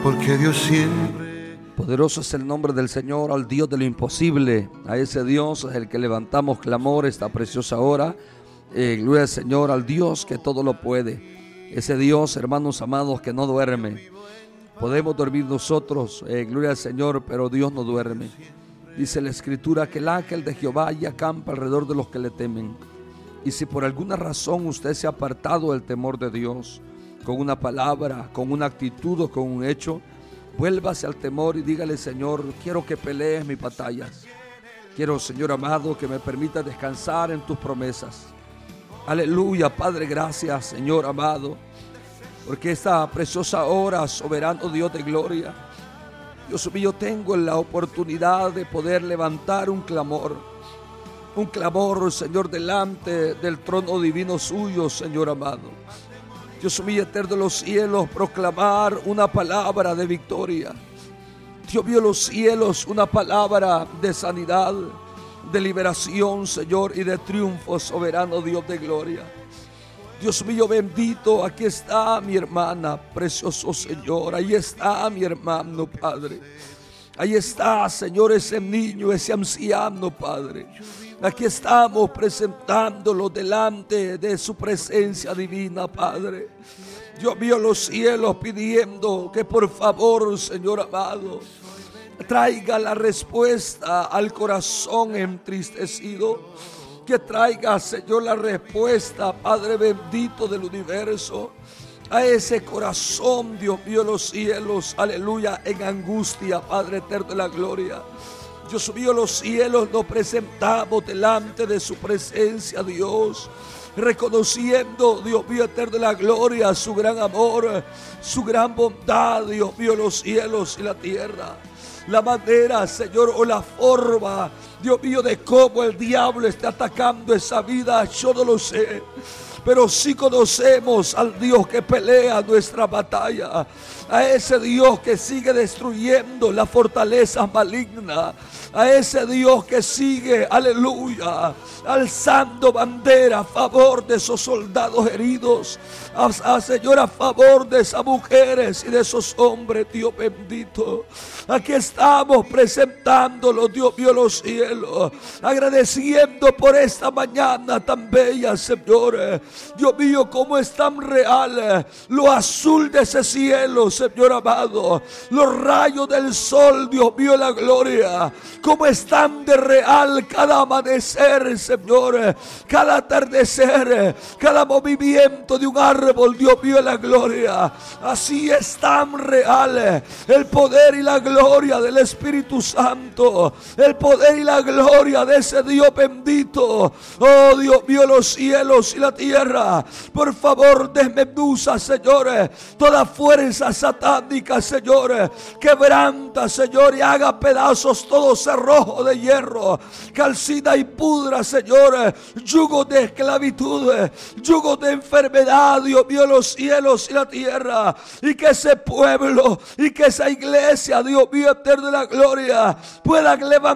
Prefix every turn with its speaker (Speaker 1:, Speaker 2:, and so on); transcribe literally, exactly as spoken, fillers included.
Speaker 1: Porque Dios siempre...
Speaker 2: Poderoso es el nombre del Señor, al Dios de lo imposible. A ese Dios es el que levantamos clamor esta preciosa hora. Eh, gloria al Señor, al Dios que todo lo puede. Ese Dios, hermanos amados, que no duerme. Podemos dormir nosotros, eh, gloria al Señor, pero Dios no duerme. Dice la Escritura que el ángel de Jehová ya acampa alrededor de los que le temen. Y si por alguna razón usted se ha apartado del temor de Dios, con una palabra, con una actitud o con un hecho, vuélvase al temor y dígale: Señor, quiero que pelees mis batallas. Quiero, Señor amado, que me permita descansar en tus promesas. Aleluya, Padre, gracias, Señor amado, porque esta preciosa hora, soberano Dios de gloria, Dios mío, tengo la oportunidad de poder levantar un clamor, un clamor, Señor, delante del trono divino suyo, Señor amado. Dios mío, eterno de los cielos, proclamar una palabra de victoria. Dios mío, los cielos, una palabra de sanidad, de liberación, Señor, y de triunfo, soberano Dios de gloria. Dios mío bendito, aquí está mi hermana, precioso Señor, ahí está mi hermano, Padre. Ahí está, Señor, ese niño, ese anciano, Padre. Aquí estamos presentándolo delante de su presencia divina, Padre. Dios mío, los cielos pidiendo que por favor, Señor amado, traiga la respuesta al corazón entristecido. Que traiga, Señor, la respuesta, Padre bendito del universo, a ese corazón, Dios mío, los cielos, aleluya, en angustia, Padre eterno de la gloria. Dios mío, los cielos nos presentamos delante de su presencia, Dios, reconociendo, Dios mío, eterno de la gloria, su gran amor, su gran bondad, Dios mío, los cielos y la tierra. La manera, Señor, o la forma, Dios mío, de cómo el diablo está atacando esa vida, yo no lo sé. Pero sí conocemos al Dios que pelea nuestra batalla, a ese Dios que sigue destruyendo la fortaleza maligna, a ese Dios que sigue, aleluya, alzando bandera a favor de esos soldados heridos, a, a Señor, a favor de esas mujeres y de esos hombres, Dios bendito. Aquí estamos presentándolo, Dios mío, los cielos, agradeciendo por esta mañana tan bella, Señor. Dios mío, cómo es tan real lo azul de ese cielo, Señor amado, los rayos del sol, Dios mío, la gloria, cómo es tan de real cada amanecer, Señor, cada atardecer, cada movimiento de un árbol, Dios mío, la gloria. Así es tan real el poder y la gloria del Espíritu Santo, el poder y la gloria de ese Dios bendito. Oh Dios mío, los cielos y la tierra, por favor desmenuza, Señor, toda fuerza satánica, Señor, quebranta, Señor, y haga pedazos todo cerrojo de hierro, calcina y pudra, Señor, yugo de esclavitud, yugo de enfermedad, Dios mío, los cielos y la tierra, y que ese pueblo y que esa iglesia, Dios mío, eterno de la gloria, puedan levantar